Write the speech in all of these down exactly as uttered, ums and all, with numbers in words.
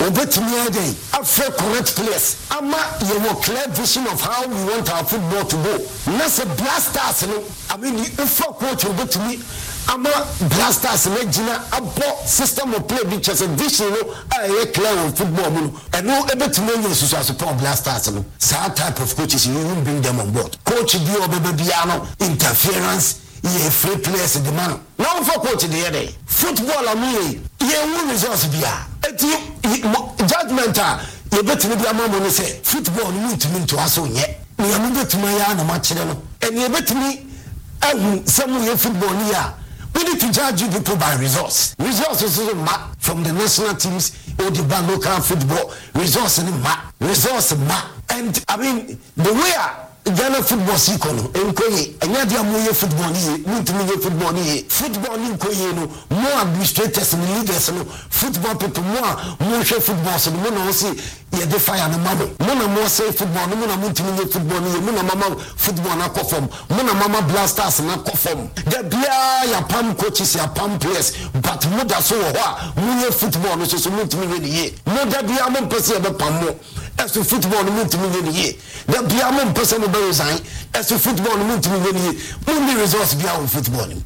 obetumi dey after correct players ama you have clear vision of how we want our football to go na se blasters no I mean if coach obetumi ama blasters na gina abo system of play which is a vision no a clear of football no and no ebetumi yin susu support blasters no sa type of coaches you will bring them on board coach bi obebia no interference ye free players the man now for coach the other football amu ye won results bia eti judgment a ye betimi bia mamo no say football no ntimi to aso nye ni amu betimi ya na ma kire no and ye betimi ahu some ye football ni ya we need to judge you people by results results is ma from the national teams or the local football results in ma results ma and I mean the way Ghana football si kono enkoye anya dia mo ye football ni ntimi ye football ni football ni enkoye no more administrators and leaders no football people more more football so mo no see ye dey fire no mama mo na mo say football no mo na ntimi ye football ni mo na mama football na perform mo na mama blasters na perform the bia ya pam coaches ya pam players but mo da so ho a mo ye football no so so mo ntimi ye ni ye mo da bia mo pese be pam mo as to football no ntimi ye ni ye da bia mo pese mo resign as to football no ntimi ye ni ye only results bia on football ni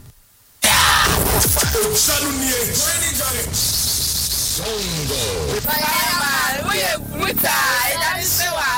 Songo. Bye, man. We are good. I don't say why.